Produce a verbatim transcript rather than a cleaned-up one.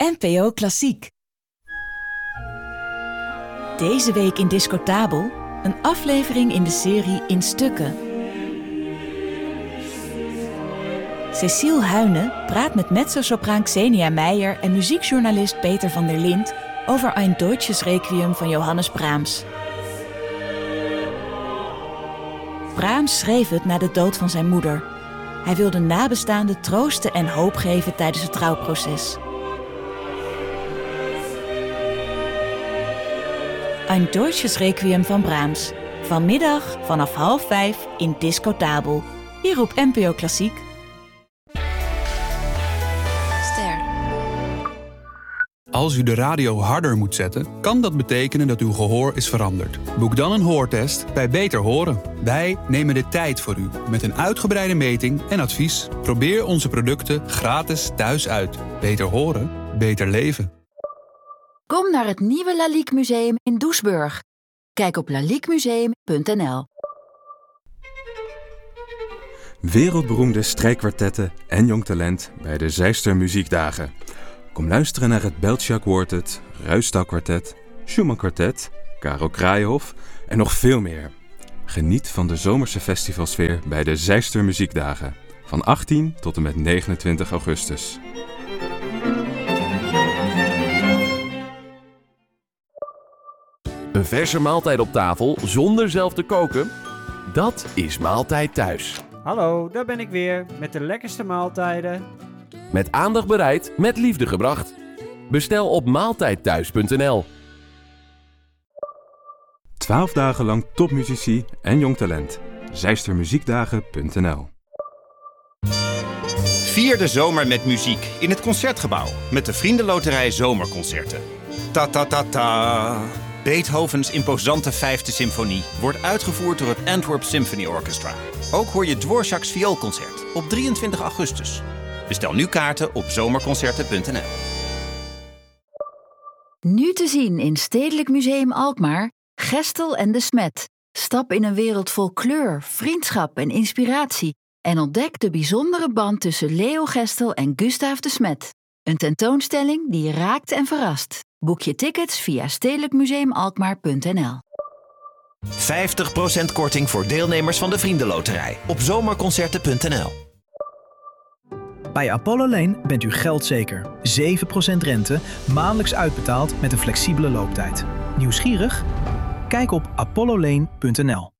N P O Klassiek. Deze week in Discotabel een aflevering in de serie In Stukken. Cecile Huyne praat met mezzosopraan Xenia Meijer en muziekjournalist Peter van der Lind over Ein Deutsches Requiem van Johannes Brahms. Brahms schreef het na de dood van zijn moeder. Hij wilde nabestaanden troosten en hoop geven tijdens het rouwproces. Ein Deutsches Requiem van Brahms. Vanmiddag vanaf half vijf in Discotabel. Hier op N P O Klassiek. Ster. Als u de radio harder moet zetten, kan dat betekenen dat uw gehoor is veranderd. Boek dan een hoortest bij Beter Horen. Wij nemen de tijd voor u met een uitgebreide meting en advies. Probeer onze producten gratis thuis uit. Beter horen, beter leven. Kom naar het nieuwe Lalique Museum in Doesburg. Kijk op lalique museum punt n l. Wereldberoemde strijkkwartetten en jong talent bij de Zijster Muziekdagen. Kom luisteren naar het Beltschak Quartet, Ruisdael Kwartet, Schumann Kwartet, Karel Kraaienhof en nog veel meer. Geniet van de zomerse festivalsfeer bij de Zijster Muziekdagen. Van achttien tot en met negenentwintig augustus. Een verse maaltijd op tafel zonder zelf te koken? Dat is Maaltijd Thuis. Hallo, daar ben ik weer met de lekkerste maaltijden. Met aandacht bereid, met liefde gebracht. Bestel op maaltijdthuis punt n l. Twaalf dagen lang topmuzici en jong talent. zijster muziekdagen punt n l. Vier de zomer met muziek in het Concertgebouw met de Vriendenloterij Zomerconcerten. Ta ta ta ta. Beethovens imposante vijfde symfonie wordt uitgevoerd door het Antwerp Symphony Orchestra. Ook hoor je Dvorak's vioolconcert op drieëntwintig augustus. Bestel nu kaarten op zomerconcerten punt n l. Nu te zien in Stedelijk Museum Alkmaar, Gestel en de Smet. Stap in een wereld vol kleur, vriendschap en inspiratie. En ontdek de bijzondere band tussen Leo Gestel en Gustav de Smet. Een tentoonstelling die je raakt en verrast. Boek je tickets via stedelijk museum alkmaar punt n l. vijftig procent korting voor deelnemers van de Vriendenloterij op zomerconcerten punt n l. Bij Apollo Lane bent u geldzeker. zeven procent rente, maandelijks uitbetaald met een flexibele looptijd. Nieuwsgierig? Kijk op apollo lane punt n l.